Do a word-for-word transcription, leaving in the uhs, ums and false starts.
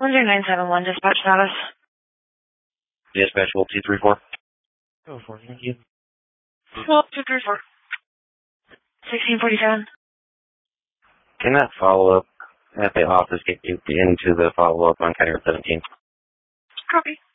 one zero nine seven one, dispatch status. Dispatch, hold two three four. Go for it, thank you. Well, two three four. sixteen forty-seven. Can that follow-up at the office get you into the follow-up on County Road seventeen? Copy.